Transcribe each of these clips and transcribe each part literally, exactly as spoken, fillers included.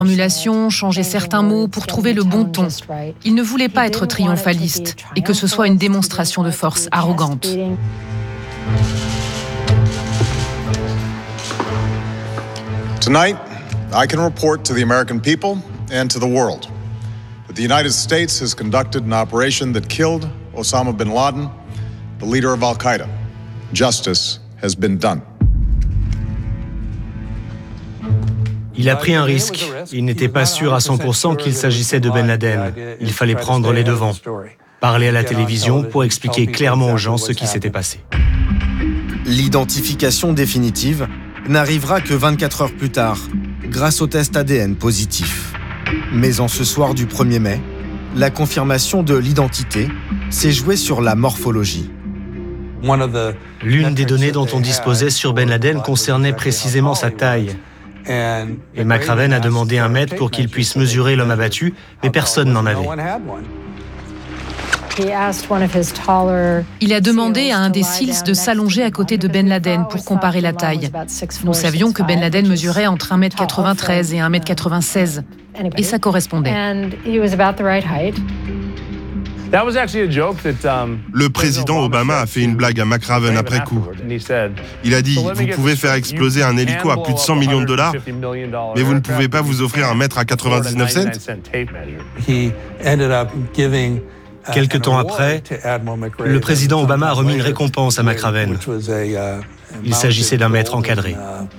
formulation, changer certains mots pour trouver le bon ton. Il ne voulait pas être triomphaliste et que ce soit une démonstration de force arrogante. Tonight, I can report to the American people and to the world that the United States has conducted an operation that killed Osama bin Laden, the leader of Al-Qaeda. Justice has been done. Il a pris un risque. Il n'était pas sûr à cent pour cent qu'il s'agissait de Ben Laden. Il fallait prendre les devants, parler à la télévision pour expliquer clairement aux gens ce qui s'était passé. L'identification définitive n'arrivera que vingt-quatre heures plus tard, grâce au test A D N positif. Mais en ce soir du premier mai, la confirmation de l'identité s'est jouée sur la morphologie. L'une des données dont on disposait sur Ben Laden concernait précisément sa taille. Et McRaven a demandé un mètre pour qu'il puisse mesurer l'homme abattu, mais personne n'en avait. Il a demandé à un des SEALs de s'allonger à côté de Ben Laden pour comparer la taille. Nous savions que Ben Laden mesurait entre un mètre quatre-vingt-treize et un mètre quatre-vingt-seize. Et ça correspondait. Le président Obama a fait une blague à McRaven après coup. Il a dit « Vous pouvez faire exploser un hélico à plus de cent millions de dollars, mais vous ne pouvez pas vous offrir un mètre à quatre-vingt-dix-neuf cents ?» Quelque temps après, le président Obama a remis une récompense à McRaven. Il s'agissait d'un mètre encadré.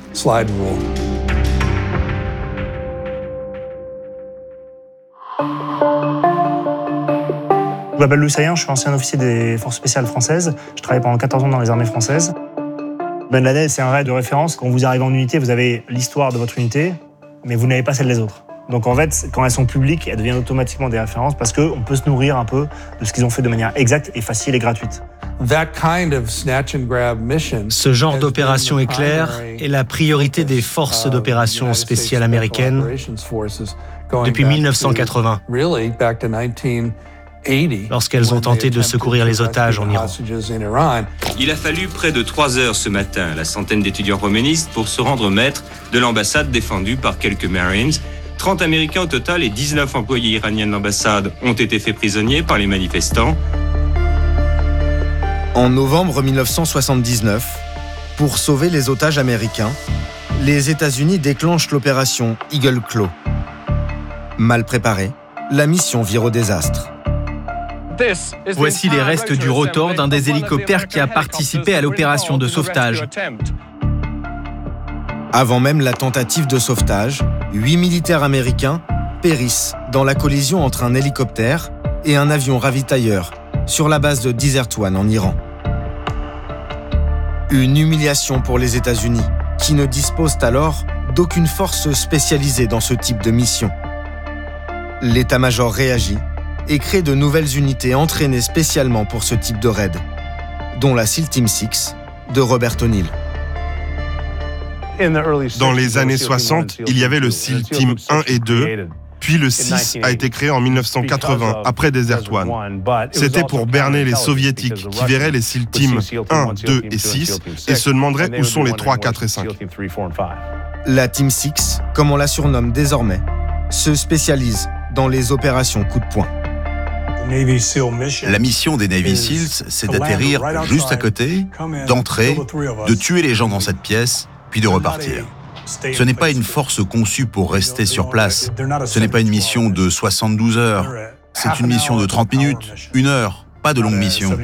Je m'appelle Louis Saillant, je suis ancien officier des forces spéciales françaises. Je travaille pendant quatorze ans dans les armées françaises. Ben Laden, c'est un raid de référence. Quand vous arrivez en unité, vous avez l'histoire de votre unité, mais vous n'avez pas celle des autres. Donc en fait, quand elles sont publiques, elles deviennent automatiquement des références parce qu'on peut se nourrir un peu de ce qu'ils ont fait de manière exacte et facile et gratuite. Ce genre d'opération éclair est la priorité des forces d'opération spéciales américaines depuis mille neuf cent quatre-vingts, lorsqu'elles ont tenté de secourir les otages en Iran. Il a fallu près de trois heures ce matin à la centaine d'étudiants communistes pour se rendre maître de l'ambassade défendue par quelques Marines. trente Américains au total et dix-neuf employés iraniens de l'ambassade ont été faits prisonniers par les manifestants. En novembre mille neuf cent soixante-dix-neuf, pour sauver les otages américains, les États-Unis déclenchent l'opération Eagle Claw. Mal préparée, la mission vire au désastre. Voici les restes du rotor d'un des hélicoptères qui a participé à l'opération de sauvetage. Avant même la tentative de sauvetage, huit militaires américains périssent dans la collision entre un hélicoptère et un avion ravitailleur sur la base de Desert One en Iran. Une humiliation pour les États-Unis, qui ne disposent alors d'aucune force spécialisée dans ce type de mission. L'état-major réagit et crée de nouvelles unités entraînées spécialement pour ce type de raid, dont la SEAL Team six de Robert O'Neill. Dans les années soixante, il y avait le SEAL Team un et deux, puis le six a été créé en mille neuf cent quatre-vingts, après Desert One. C'était pour berner les soviétiques qui verraient les SEAL Team un, deux et six et se demanderaient où sont les trois, quatre et cinq. La Team six, comme on la surnomme désormais, se spécialise dans les opérations coup de poing. La mission des Navy SEALs, c'est d'atterrir juste à côté, d'entrer, de tuer les gens dans cette pièce, puis de repartir. Ce n'est pas une force conçue pour rester sur place. Ce n'est pas une mission de soixante-douze heures. C'est une mission de trente minutes, une heure, pas de longue mission.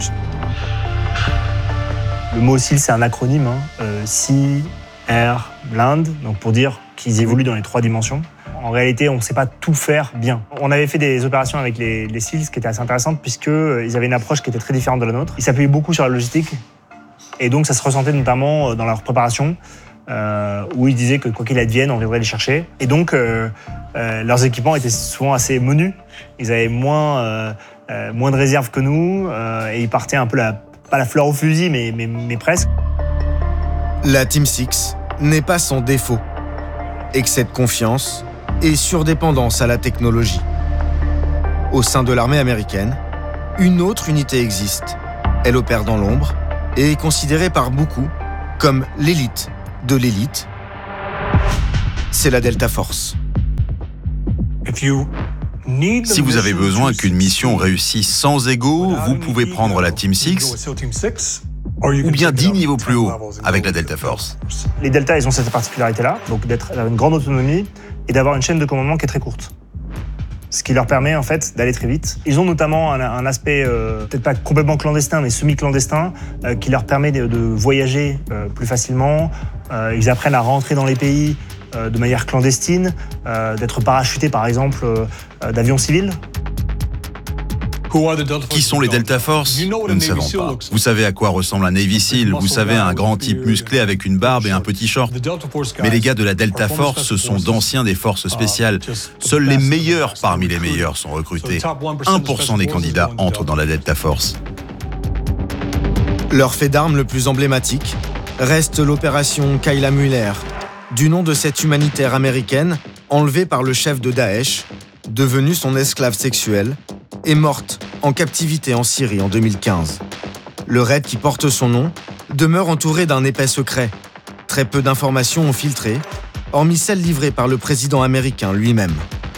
Le mot SEAL, c'est un acronyme, hein. euh, Sea, Air, Land, donc pour dire qu'ils évoluent dans les trois dimensions. En réalité, on ne sait pas tout faire bien. On avait fait des opérations avec les, les SEALs qui étaient assez intéressantes puisqu'ils euh, avaient une approche qui était très différente de la nôtre. Ils s'appuyaient beaucoup sur la logistique et donc ça se ressentait notamment dans leur préparation euh, où ils disaient que quoi qu'il advienne, on viendrait les chercher. Et donc, euh, euh, leurs équipements étaient souvent assez menus. Ils avaient moins, euh, euh, moins de réserves que nous euh, et ils partaient un peu, la, pas la fleur au fusil, mais, mais, mais presque. La Team six n'est pas sans défaut. Excès de confiance et surdépendance à la technologie. Au sein de l'armée américaine, une autre unité existe. Elle opère dans l'ombre et est considérée par beaucoup comme l'élite de l'élite. C'est la Delta Force. Si vous avez besoin qu'une mission réussisse sans égaux, vous pouvez prendre la Team six ou bien dix niveaux plus haut avec la Delta Force. Les Delta, ils ont cette particularité-là, donc d'être d'avoir une grande autonomie et d'avoir une chaîne de commandement qui est très courte. Ce qui leur permet en fait d'aller très vite. Ils ont notamment un, un aspect euh, peut-être pas complètement clandestin, mais semi-clandestin, euh, qui leur permet de, de voyager euh, plus facilement. Euh, ils apprennent à rentrer dans les pays euh, de manière clandestine, euh, d'être parachutés par exemple euh, d'avions civils. Qui sont les Delta Force? Nous ne savons pas. Vous savez à quoi ressemble un Navy SEAL, vous savez, un grand type musclé avec une barbe et un petit short. Mais les gars de la Delta Force, ce sont d'anciens des forces spéciales. Seuls les meilleurs parmi les meilleurs sont recrutés. un pour cent des candidats entrent dans la Delta Force. Leur fait d'armes le plus emblématique reste l'opération Kayla Mueller, du nom de cette humanitaire américaine enlevée par le chef de Daesh, devenue son esclave sexuelle, est morte en captivité en Syrie en deux mille quinze. Le raid qui porte son nom demeure entouré d'un épais secret. Très peu d'informations ont filtré, hormis celles livrées par le président américain lui-même.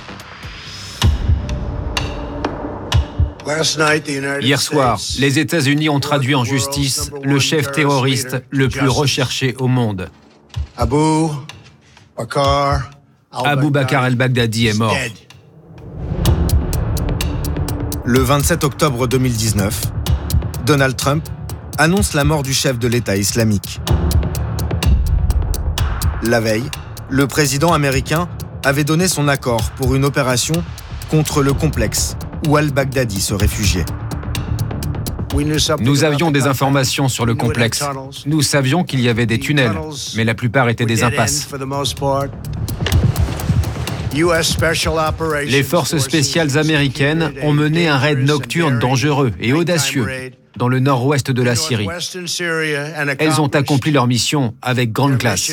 Hier soir, les États-Unis ont traduit en justice le chef terroriste le plus recherché au monde. Abu Bakr Abu Bakr el-Baghdadi est mort. Le vingt-sept octobre deux mille dix-neuf, Donald Trump annonce la mort du chef de l'État islamique. La veille, le président américain avait donné son accord pour une opération contre le complexe où al-Baghdadi se réfugiait. Nous avions des informations sur le complexe. Nous savions qu'il y avait des tunnels, mais la plupart étaient des impasses. Les forces spéciales américaines ont mené un raid nocturne dangereux et audacieux dans le nord-ouest de la Syrie. Elles ont accompli leur mission avec grande classe.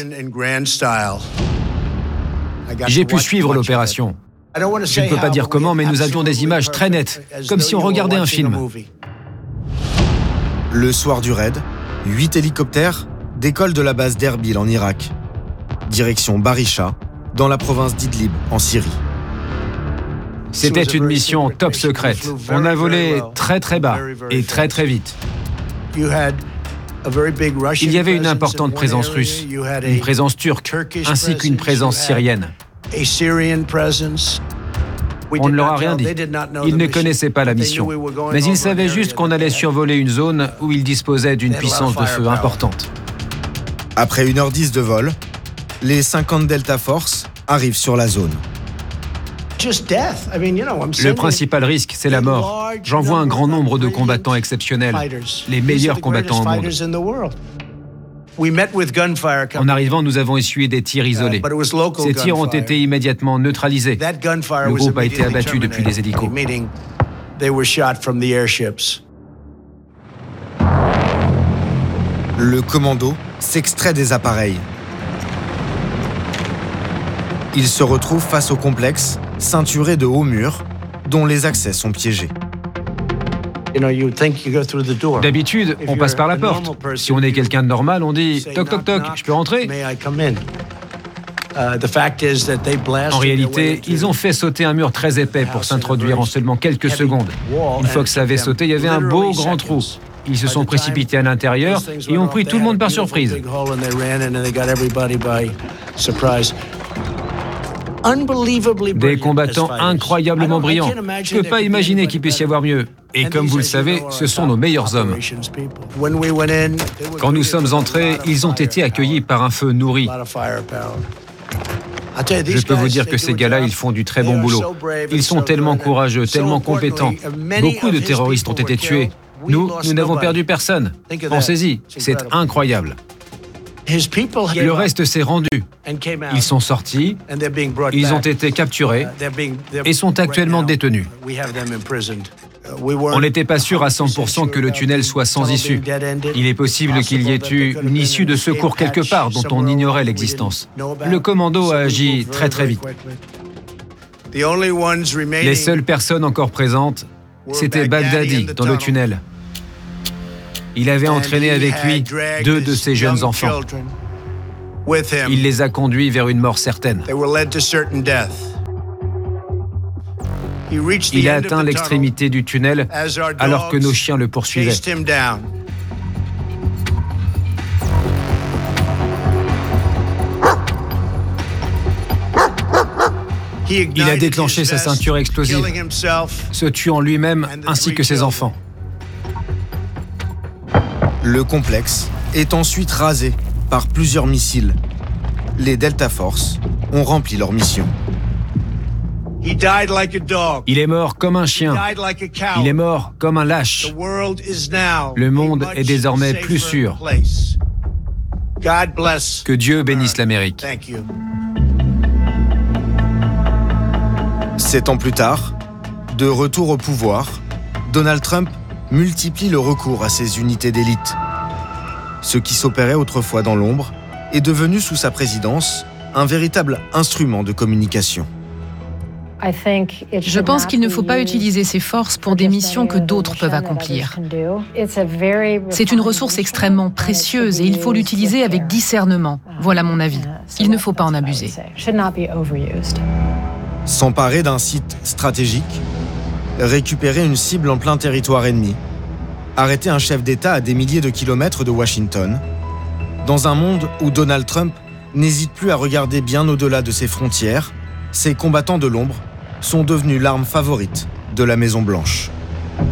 J'ai pu suivre l'opération. Je ne peux pas dire comment, mais nous avions des images très nettes, comme si on regardait un film. Le soir du raid, huit hélicoptères décollent de la base d'Erbil en Irak, direction Barisha, dans la province d'Idlib, en Syrie. C'était une mission top secrète. On a volé très très bas et très très vite. Il y avait une importante présence russe, une présence turque, ainsi qu'une présence syrienne. On ne leur a rien dit. Ils ne connaissaient pas la mission. Mais ils savaient juste qu'on allait survoler une zone où ils disposaient d'une puissance de feu importante. Après une heure dix de vol, les cinquante Delta Force arrivent sur la zone. Le principal risque, c'est la mort. J'envoie un grand nombre de combattants exceptionnels, les meilleurs combattants au monde. En arrivant, nous avons essuyé des tirs isolés. Ces tirs ont été immédiatement neutralisés. Le groupe a été abattu depuis les hélicos. Le commando s'extrait des appareils. Il se retrouve face au complexe, ceinturé de hauts murs, dont les accès sont piégés. D'habitude, on passe par la porte. Si on est quelqu'un de normal, on dit « Toc, toc, toc, je peux rentrer ?» En réalité, ils ont fait sauter un mur très épais pour s'introduire en seulement quelques secondes. Une fois que ça avait sauté, il y avait un beau grand trou. Ils se sont précipités à l'intérieur et ont pris tout le monde par surprise. Des combattants incroyablement brillants. Je ne peux pas imaginer qu'il puisse y avoir mieux. Et comme vous le savez, ce sont nos meilleurs hommes. Quand nous sommes entrés, ils ont été accueillis par un feu nourri. Je peux vous dire que ces gars-là, ils font du très bon boulot. Ils sont tellement courageux, tellement compétents. Beaucoup de terroristes ont été tués. Nous, nous n'avons perdu personne. Pensez-y, c'est incroyable. Le reste s'est rendu. Ils sont sortis, ils ont été capturés et sont actuellement détenus. On n'était pas sûr à cent pour cent que le tunnel soit sans issue. Il est possible qu'il y ait eu une issue de secours quelque part dont on ignorait l'existence. Le commando a agi très très vite. Les seules personnes encore présentes, c'était Baghdadi dans le tunnel. Il avait entraîné avec lui deux de ses jeunes enfants. Il les a conduits vers une mort certaine. Il a atteint l'extrémité du tunnel alors que nos chiens le poursuivaient. Il a déclenché sa ceinture explosive, se tuant lui-même ainsi que ses enfants. Le complexe est ensuite rasé par plusieurs missiles. Les Delta Force ont rempli leur mission. Il est mort comme un chien. Il est mort comme un lâche. Le monde est désormais plus sûr. Que Dieu bénisse l'Amérique. Sept ans plus tard, de retour au pouvoir, Donald Trump multiplie le recours à ses unités d'élite. Ce qui s'opérait autrefois dans l'ombre est devenu sous sa présidence un véritable instrument de communication. Je pense qu'il ne faut pas utiliser ces forces pour des missions que d'autres peuvent accomplir. C'est une ressource extrêmement précieuse et il faut l'utiliser avec discernement. Voilà mon avis. Il ne faut pas en abuser. S'emparer d'un site stratégique, récupérer une cible en plein territoire ennemi, arrêter un chef d'État à des milliers de kilomètres de Washington, dans un monde où Donald Trump n'hésite plus à regarder bien au-delà de ses frontières, ces combattants de l'ombre sont devenus l'arme favorite de la Maison-Blanche.